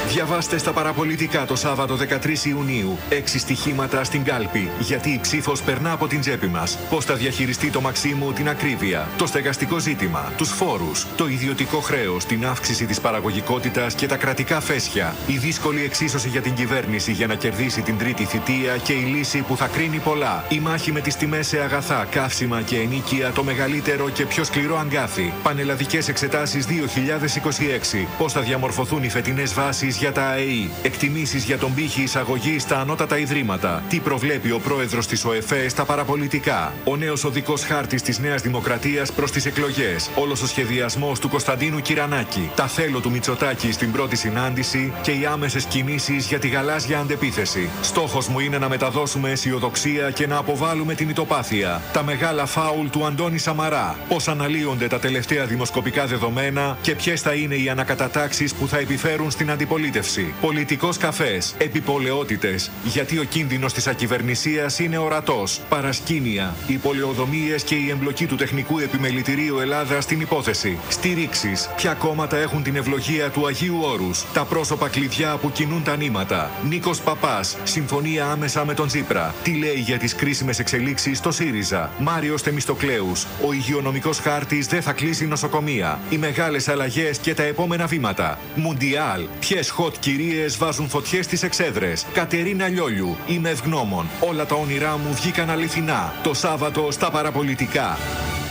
Διαβάστε στα παραπολιτικά το Σάββατο 13 Ιουνίου 6 στοιχήματα στην κάλπη. Γιατί η ψήφος περνά από την τσέπη μας. Πώς θα διαχειριστεί το Μαξίμου την ακρίβεια, το στεγαστικό ζήτημα, τους φόρους, το ιδιωτικό χρέος, την αύξηση της παραγωγικότητας και τα κρατικά φέσια. Η δύσκολη εξίσωση για την κυβέρνηση για να κερδίσει την τρίτη θητεία και η λύση που θα κρίνει πολλά. Η μάχη με τις τιμές σε αγαθά, καύσιμα και ενοίκια, το μεγαλύτερο και πιο σκληρό αγκάθι. Πανελλαδικές εξετάσεις 2026. Πώς θα διαμορφωθούν οι φετινές βάσεις για τα ΑΕΗ. Εκτιμήσεις για τον πύχη εισαγωγή στα ανώτατα ιδρύματα. Τι προβλέπει ο πρόεδρος της ΟΕΦΕ στα παραπολιτικά. Ο νέος οδικός χάρτης της Νέας Δημοκρατίας προς τις εκλογές. Όλος ο σχεδιασμός του Κωνσταντίνου Κυρανάκη. Τα θέλω του Μητσοτάκη στην πρώτη συνάντηση και οι άμεσες κινήσεις για τη γαλάζια αντεπίθεση. Στόχος μου είναι να μεταδώσουμε αισιοδοξία και να αποβάλουμε την ητοπάθεια. Τα μεγάλα φάουλ του Αντώνη Σαμαρά. Πώς αναλύονται τα τελευταία δημοσκοπικά δεδομένα και ποιες θα είναι οι ανακατατάξεις που θα επιφέρουν στην αντιπολίτευση. Πολιτικός καφές. Επιπολαιότητες. Γιατί ο κίνδυνος της ακυβερνησίας είναι ορατός. Παρασκήνια. Οι πολεοδομίες και η εμπλοκή του Τεχνικού Επιμελητηρίου Ελλάδα στην υπόθεση. Στηρίξεις. Ποια κόμματα έχουν την ευλογία του Αγίου Όρους. Τα πρόσωπα κλειδιά που κινούν τα νήματα. Νίκος Παπάς. Συμφωνία άμεσα με τον Τσίπρα. Τι λέει για τις κρίσιμες εξελίξεις στο ΣΥΡΙΖΑ. Μάριος Θεμιστοκλέους. Ο υγειονομικός χάρτης δεν θα κλείσει νοσοκομεία. Οι μεγάλες αλλαγές και τα επόμενα βήματα. Μουντιάλ. Ποιες hot κυρίες βάζουν φωτιές στις εξέδρες. Κατερίνα Λιόλιου. Είμαι ευγνώμων. Όλα τα όνειρά μου βγήκαν αληθινά. Το Σάββατο στα παραπολιτικά.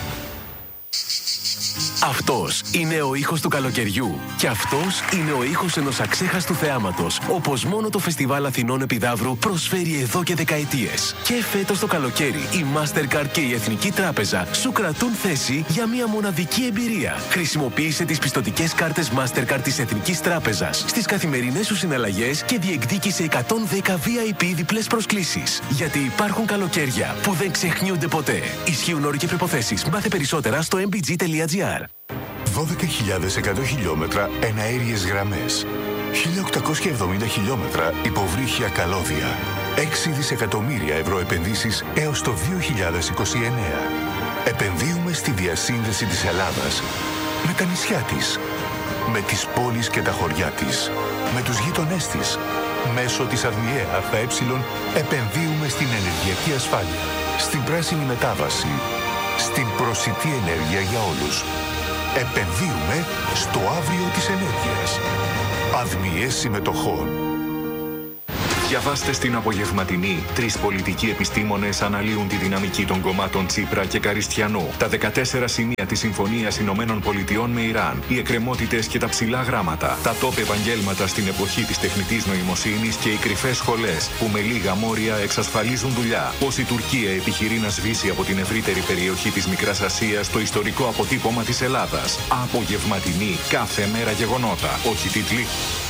Αυτός είναι ο ήχος του καλοκαιριού. Και αυτός είναι ο ήχος ενός αξέχαστου θεάματος, όπως μόνο το Φεστιβάλ Αθηνών Επιδαύρου προσφέρει εδώ και δεκαετίες. Και φέτος το καλοκαίρι η Mastercard και η Εθνική Τράπεζα σου κρατούν θέση για μια μοναδική εμπειρία. Χρησιμοποίησε τις πιστωτικές κάρτες Mastercard της Εθνικής Τράπεζας στις καθημερινές σου συναλλαγές και διεκδίκησε 110 VIP διπλές προσκλήσεις. Γιατί υπάρχουν καλοκαίρια που δεν ξεχνιούνται ποτέ. Ισχύουν όροι και προϋποθέσεις. Μάθε περισσότερα στο mbg.gr. 12.100 χιλιόμετρα εναέριες γραμμές, 1.870 χιλιόμετρα υποβρύχια καλώδια, 6 δισεκατομμύρια ευρώ επενδύσεις έως το 2029. Επενδύουμε στη διασύνδεση της Ελλάδας με τα νησιά της, με τις πόλεις και τα χωριά της, με τους γείτονές της. Μέσω της ΑΔΜΙΕ ΑΕ επενδύουμε στην ενεργειακή ασφάλεια, στην πράσινη μετάβαση, στην προσιτή ενέργεια για όλους. Επενδύουμε στο αύριο της ενέργειας. ΑΔΜΙΕ Συμμετοχών. Διαβάστε στην απογευματινή. 3 πολιτικοί επιστήμονες αναλύουν τη δυναμική των κομμάτων Τσίπρα και Καριστιανού. Τα 14 σημεία της Συμφωνίας Ηνωμένων Πολιτειών με Ιράν. Οι εκκρεμότητες και τα ψηλά γράμματα. Τα top επαγγέλματα στην εποχή της τεχνητής νοημοσύνης και οι κρυφές σχολές που με λίγα μόρια εξασφαλίζουν δουλειά. Πώς η Τουρκία επιχειρεί να σβήσει από την ευρύτερη περιοχή της Μικράς Ασίας το ιστορικό αποτύπωμα της Ελλάδας. Απογευματινή. Κάθε μέρα γεγονότα. Όχι τίτλοι.